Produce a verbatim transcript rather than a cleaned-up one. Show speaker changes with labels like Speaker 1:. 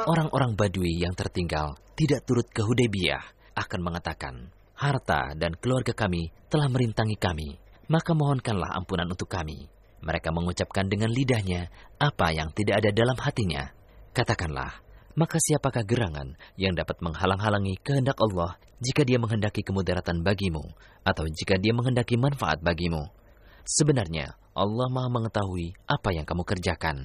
Speaker 1: Orang-orang Badui yang tertinggal tidak turut ke Hudaybiyah akan mengatakan, harta dan keluarga kami telah merintangi kami, maka mohonkanlah ampunan untuk kami. Mereka mengucapkan dengan lidahnya apa yang tidak ada dalam hatinya. Katakanlah, maka siapakah gerangan yang dapat menghalang-halangi kehendak Allah jika dia menghendaki kemudaratan bagimu, atau jika dia menghendaki manfaat bagimu? Sebenarnya, Allah Maha mengetahui apa yang kamu kerjakan.